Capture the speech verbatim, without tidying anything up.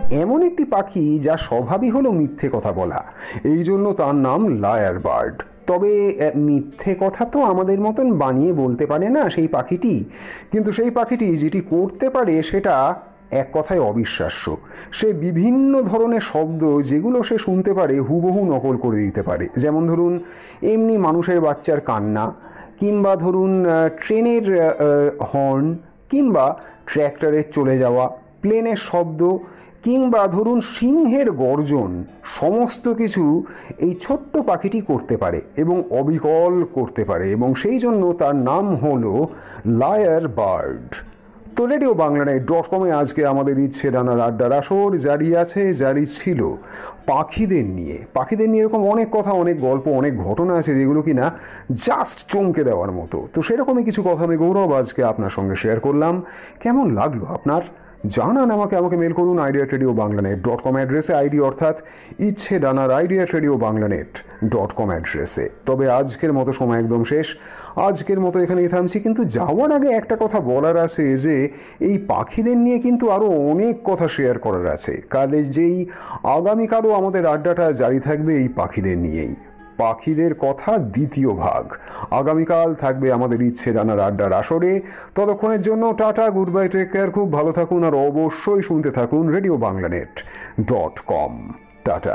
এমন একটি পাখি যা স্বভাবই হলো মিথ্যে কথা বলা, এই জন্য তার নাম লায়ার বার্ড। তবে মিথ্যে কথা তো আমাদের মতন বানিয়ে বলতে পারে না সেই পাখিটি, কিন্তু সেই পাখিটি যেটি করতে পারে সেটা এক কথায় অবিশ্বাস্য। সে বিভিন্ন ধরনের শব্দ যেগুলো সে শুনতে পারে হুবহু নকল করে দিতে পারে। যেমন ধরুন এমনি মানুষের বাচ্চার কান্না, কিংবা ধরুন ট্রেনের হর্ন, কিংবা ট্র্যাক্টরের চলে যাওয়া, প্লেনের শব্দ, কিংবা ধরুন সিংহের গর্জন, সমস্ত কিছু এই ছোট্ট পাখিটি করতে পারে এবং অবিকল করতে পারে, এবং সেই জন্য তার নাম হলো লায়ার বার্ড। তো রেডিও বাংলানেট ডট কমে আজকে আমাদের ইচ্ছে ডানার আড্ডার আসর জারি আছে, জারি ছিল পাখিদের নিয়ে। পাখিদের নিয়ে এরকম অনেক কথা, অনেক গল্প, অনেক ঘটনা আছে যেগুলো কিনা জাস্ট চমকে দেওয়ার মতো। তো সেরকমই কিছু কথা আমি গৌরব আজকে আপনার সঙ্গে শেয়ার করলাম। কেমন লাগলো আপনার জানান আমাকে। আমাকে মেল করুন আইডিয়া রেডিও বাংলানেট ডট কম অ্যাড্রেসে, আইডি অর্থাৎ ইচ্ছে ডানার আইডিয়া রেডিও বাংলানেট ডট কম অ্যাড্রেসে। তবে আজকের মতো সময় একদম শেষ, আজকের মতো এখানেই থামছি। কিন্তু যাওয়ার আগে একটা কথা বলার আছে যে এই পাখিদের নিয়ে কিন্তু আরও অনেক কথা শেয়ার করার আছে। কালে যেই আগামীকালও আমাদের আড্ডাটা জারি থাকবে এই পাখিদের নিয়েই। পাখিদের কথা দ্বিতীয় ভাগ আগামীকাল থাকবে আমাদের ইচ্ছে জানার আড্ডার আসরে। ততক্ষণের জন্য tata, good bye, take care, খুব ভালো থাকুন, আর অবশ্যই শুনতে থাকুন রেডিও বাংলানেট ডট কম। টাটা।